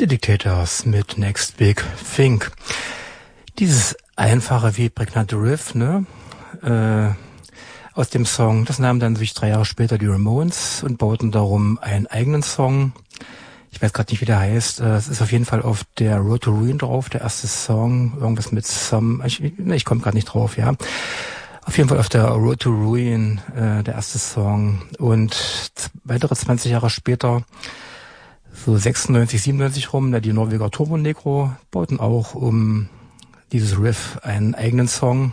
Die Dictators mit Next Big Thing. Dieses einfache wie prägnante Riff, ne? Aus dem Song, das nahmen dann sich 3 Jahre später die Ramones und bauten darum einen eigenen Song. Ich weiß gerade nicht, wie der heißt. Es ist auf jeden Fall auf der Road to Ruin drauf, der erste Song. Irgendwas mit Some, ich komme gerade nicht drauf, ja. Auf jeden Fall auf der Road to Ruin, der erste Song. Und weitere 20 Jahre später, so 96, 97 rum, die Norweger Turbo Negro bauten auch um dieses Riff einen eigenen Song.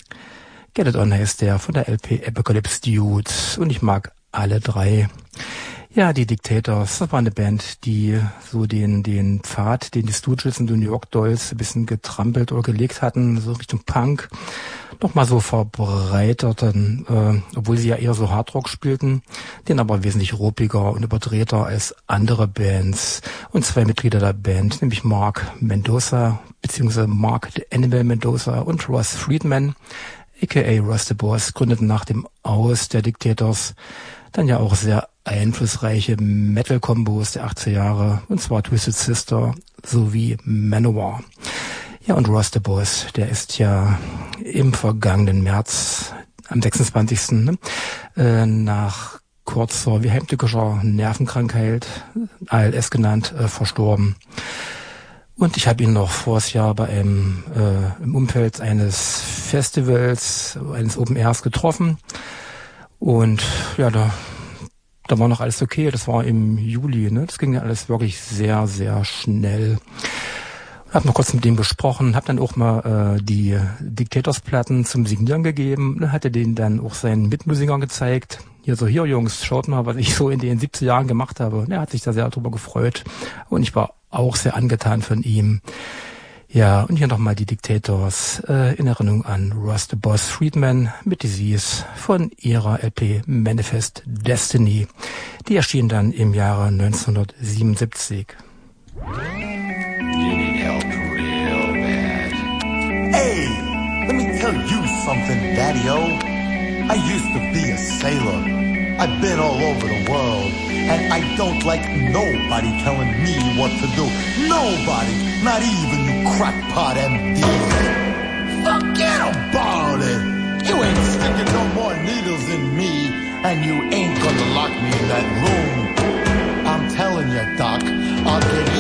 Get It On heißt der, von der LP Apocalypse Dudes. Und ich mag alle 3. Ja, die Dictators, das war eine Band, die so den Pfad, den die Stooges und die New York Dolls ein bisschen getrampelt oder gelegt hatten, so Richtung Punk, noch mal so verbreiterten, obwohl sie ja eher so Hardrock spielten, den aber wesentlich ruppiger und überdrehter als andere Bands. Und 2 Mitglieder der Band, nämlich Mark Mendoza, beziehungsweise Mark the Animal Mendoza und Ross Friedman, aka Russ the Boss, gründeten nach dem Aus der Dictators dann ja auch sehr einflussreiche Metal-Kombos der 80er Jahre, und zwar Twisted Sister sowie Manowar. Ja, und Russ the Boss, der ist ja im vergangenen März, am 26. Nach kurzer, wie heimtückischer Nervenkrankheit, ALS genannt, verstorben. Und ich habe ihn noch vors Jahr bei einem im Umfeld eines Festivals, eines Open Airs getroffen. Und ja, da war noch alles okay. Das war im Juli, ne? Das ging ja alles wirklich sehr, sehr schnell. Hab noch kurz mit dem gesprochen, hab dann auch mal die Dictators-Platten zum Signieren gegeben, hatte denen dann auch seinen Mitmusikern gezeigt. Hier Jungs, schaut mal, was ich so in den 70er Jahren gemacht habe. Und er hat sich da sehr drüber gefreut. Und ich war auch sehr angetan von ihm. Ja, und hier nochmal die Dictators in Erinnerung an Russ the Boss Friedman mit Disease von ihrer LP Manifest Destiny. Die erschien dann im Jahre 1977. You need help real bad. Hey, let me tell you something, Daddy-O. I used to be a sailor. I've been all over the world, and I don't like nobody telling me what to do. Nobody, not even you crackpot MDs. Forget about it. You ain't sticking no more needles in me, and you ain't gonna lock me in that room. I'm telling you, Doc, I'll get